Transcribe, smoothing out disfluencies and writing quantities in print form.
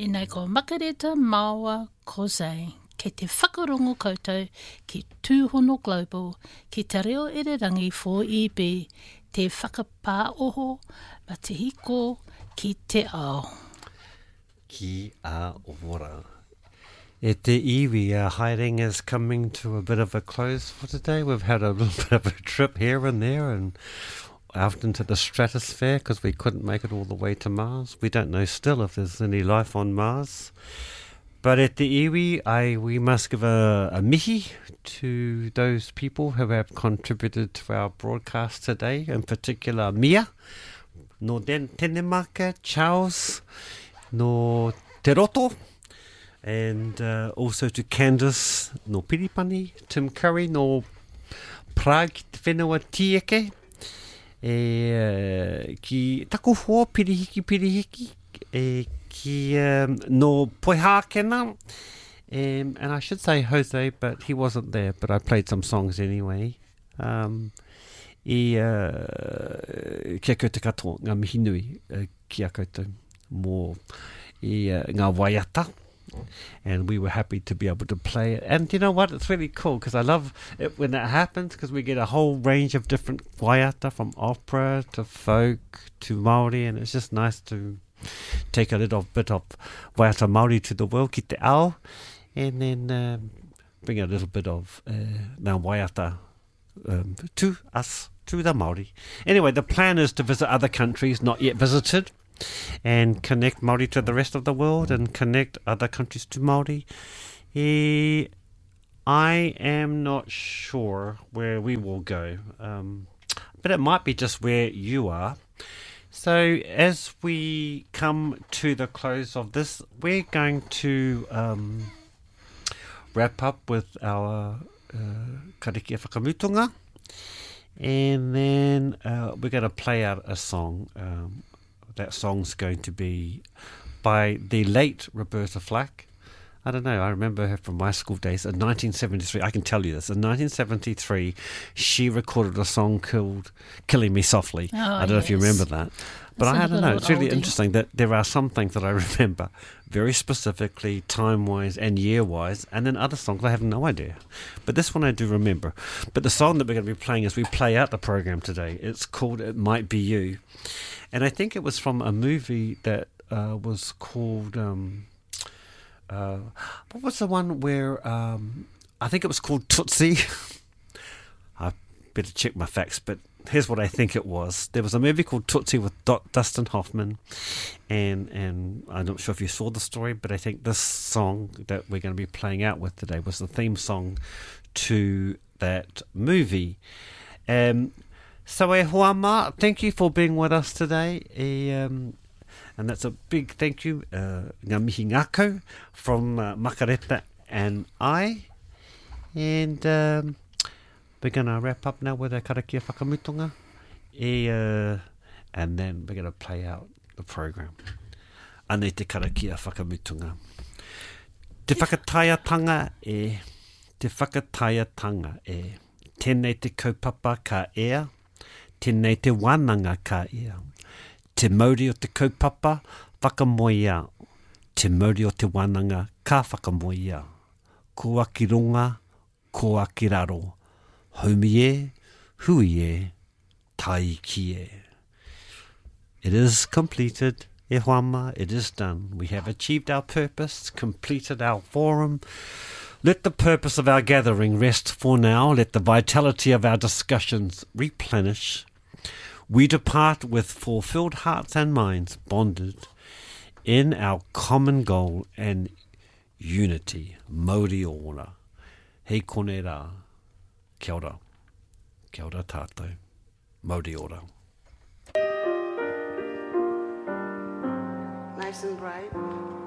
I nei ko makareta maua Kosei, ke te whakarongo koutou ki Tūhono Global, ki te reo irirangi 4EB, te whakapāoho, ma te hiko ki te ao. Ki a ora. E te iwi, our hiding is coming to a bit of a close for today. We've had a little bit of a trip here and there and out into the stratosphere because we couldn't make it all the way to Mars. We don't know still if there's any life on Mars. But at the iwi, we must give a mihi to those people who have contributed to our broadcast today, in particular Mia, no Tenemaka, Charles, no Te Roto, and also to Candice, no Piripani, Tim Curry, no Prague, te whenua tieke, ki taku hoa pirihiki, ki no Poihakena, and I should say Jose, but he wasn't there, but I played some songs anyway. Kia koutou katoa, ngā mihi nui kia koutou mō ngā waiata. And we were happy to be able to play it. And you know what? It's really cool because I love it when that happens because we get a whole range of different waiata from opera to folk to Māori, and it's just nice to take a little bit of waiata Māori to the world, ki te ao, and then bring a little bit of ngā waiata to us, to the Māori. Anyway, the plan is to visit other countries not yet visited, and connect Māori to the rest of the world and connect other countries to Māori. I am not sure where we will go, but it might be just where you are. So as we come to the close of this, we're going to wrap up with our karakia whakamutunga, and then we're going to play out a song. That song's going to be by the late Roberta Flack. I don't know, I remember her from my school days. In 1973, I can tell you this, in 1973, she recorded a song called Killing Me Softly. Oh, I don't know if you remember that. But I don't know, it's really interesting that there are some things that I remember very specifically, time-wise and year-wise, and then other songs I have no idea. But this one I do remember. But the song that we're going to be playing as we play out the program today, it's called It Might Be You. And I think it was from a movie that was called... what was the one where... I think it was called Tootsie. I better check my facts, but here's what I think it was. There was a movie called Tootsie with Dustin Hoffman, and I'm not sure if you saw the story, but I think this song that we're going to be playing out with today was the theme song to that movie. So e hoama, thank you for being with us today. And that's a big thank you, ngā mihi ngākau from Makareta and I. And we're going to wrap up now with our karakia whakamutunga. And then we're going to play out the program. Anei te karakia whakamutunga. Te whakataiatanga e, te whakataiatanga e. Tēnei te kaupapa ka ea, tēnei te wānanga ka ea. Te mauri o te kaupapa, whakamoia. Te mauri o te wānanga, ka whakamoia. Ko aki runga, ko aki raro. Haumi e, hui e, tai ki e. It is completed, e hoama, it is done. We have achieved our purpose, completed our forum. Let the purpose of our gathering rest for now. Let the vitality of our discussions replenish. We depart with fulfilled hearts and minds, bonded in our common goal and unity. Mauri ora. Hei kone rā. Kia ora. Kia ora tātou. Mauri ora. Nice and bright.